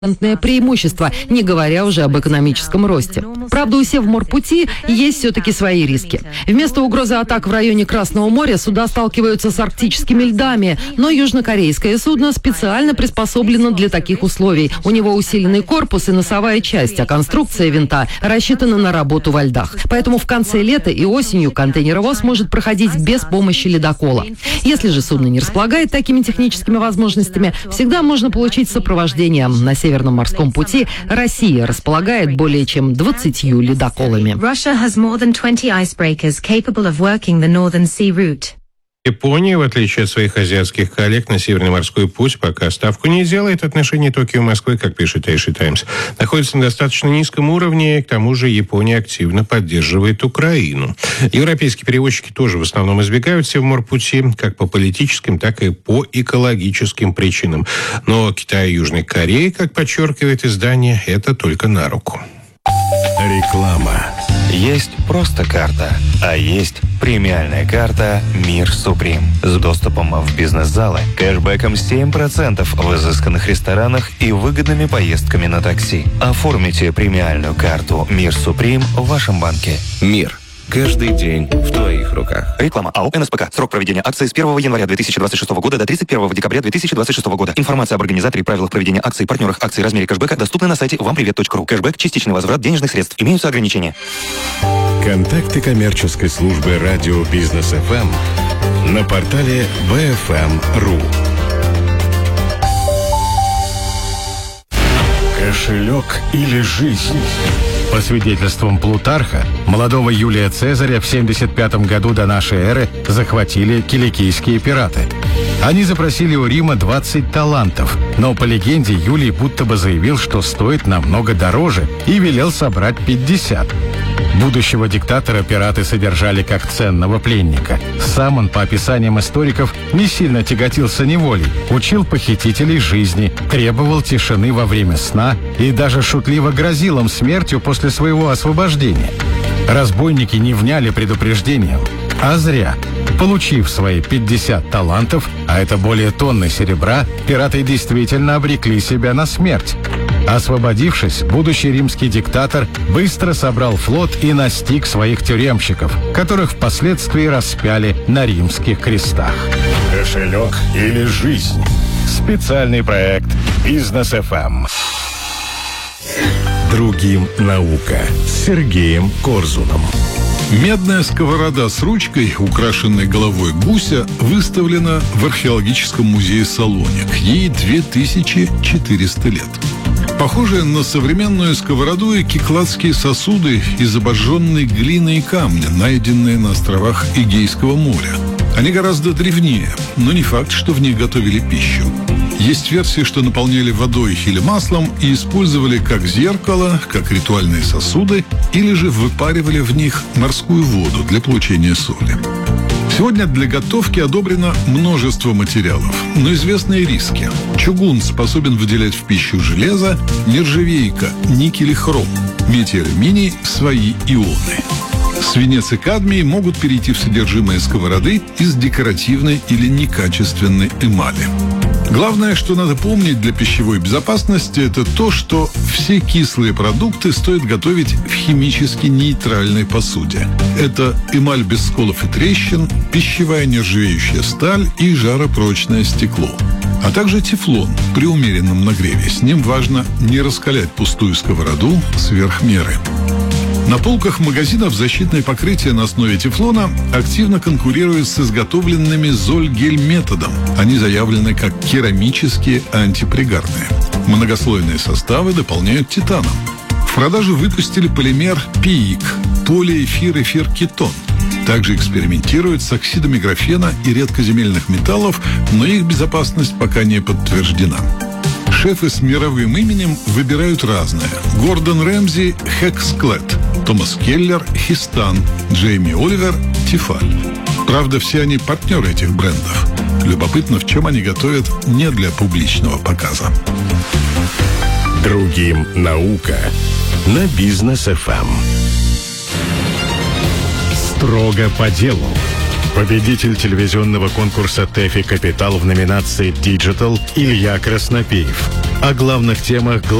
преимущество, не говоря уже об экономическом росте. Правда, у Севморпути есть все-таки свои риски. Вместо угрозы атак в районе Красного моря суда сталкиваются с арктическими льдами, но южнокорейское судно специально приспособлено для таких условий. У него усиленный корпус и носовая часть, а конструкция винта рассчитана на работу во льдах. Поэтому в конце лета и осенью контейнеровоз может проходить без помощи ледокола. Если же судно не располагает такими техническими возможностями, всегда можно получить сопровождение. На Северном морском пути Россия располагает более чем 20 ледоколами. Япония, в отличие от своих азиатских коллег, на Северный морской путь пока ставку не делает. Отношения Токио и Москвы, как пишет Эйши Таймс, находятся на достаточно низком уровне. К тому же Япония активно поддерживает Украину. Европейские перевозчики тоже в основном избегают Севморпути, как по политическим, так и по экологическим причинам. Но Китай и Южной Кореи, как подчеркивает издание, это только на руку. Реклама. Есть просто карта, а есть премиальная карта «Мир Суприм» с доступом в бизнес-залы, кэшбэком 7% в изысканных ресторанах и выгодными поездками на такси. Оформите премиальную карту «Мир Суприм» в вашем банке. «Мир». Каждый день в твоих руках. Реклама АО «НСПК». Срок проведения акции с 1 января 2026 года до 31 декабря 2026 года. Информация об организаторе, правилах проведения акций, партнерах акций, размере кэшбэка доступна на сайте вампривет.ру. Кэшбэк – частичный возврат денежных средств. Имеются ограничения. Контакты коммерческой службы радио Бизнес ФМ на портале bfm.ru. Кошелек или жизнь? По свидетельствам Плутарха, молодого Юлия Цезаря в 75 году до нашей эры захватили киликийские пираты. Они запросили у Рима 20 талантов, но по легенде Юлий будто бы заявил, что стоит намного дороже, и велел собрать 50. Будущего диктатора пираты содержали как ценного пленника. Сам он, по описаниям историков, не сильно тяготился неволей, учил похитителей жизни, требовал тишины во время сна и даже шутливо грозил им смертью после своего освобождения. Разбойники не вняли предупреждением, а зря. Получив свои 50 талантов, а это более тонны серебра, пираты действительно обрекли себя на смерть. Освободившись, будущий римский диктатор быстро собрал флот и настиг своих тюремщиков, которых впоследствии распяли на римских крестах. Кошелек или жизнь? Специальный проект Бизнес ФМ. Другим наука с Сергеем Корзуном. Медная сковорода с ручкой, украшенной головой гуся, выставлена в археологическом музее Салоник. Ей 2400 лет. Похожие на современную сковороду и кикладские сосуды из обожженной глины и камня, найденные на островах Эгейского моря. Они гораздо древнее, но не факт, что в них готовили пищу. Есть версии, что наполняли водой или маслом и использовали как зеркало, как ритуальные сосуды, или же выпаривали в них морскую воду для получения соли. Сегодня для готовки одобрено множество материалов, но известны и риски. Чугун способен выделять в пищу железо, нержавейка, никель и хром, медь и алюминий – свои ионы. Свинец и кадмий могут перейти в содержимое сковороды из декоративной или некачественной эмали. Главное, что надо помнить для пищевой безопасности, это то, что все кислые продукты стоит готовить в химически нейтральной посуде. Это эмаль без сколов и трещин, пищевая нержавеющая сталь и жаропрочное стекло. А также тефлон при умеренном нагреве. С ним важно не раскалять пустую сковороду сверх меры. На полках магазинов защитное покрытие на основе тефлона активно конкурирует с изготовленными Зольгель-методом. Они заявлены как керамические антипригарные. Многослойные составы дополняют титаном. В продажу выпустили полимер ПИИК – полиэфир-эфир-кетон. Также экспериментируют с оксидами графена и редкоземельных металлов, но их безопасность пока не подтверждена. Шефы с мировым именем выбирают разное. Гордон Рэмзи – Хексклет, Томас Келлер – Хистан, Джейми Оливер – Тефаль. Правда, все они партнеры этих брендов. Любопытно, в чем они готовят не для публичного показа. Другим наука на Бизнес ФМ. Строго по делу. Победитель телевизионного конкурса «ТЭФИ Капитал» в номинации «Digital» Илья Краснопеев. О главных темах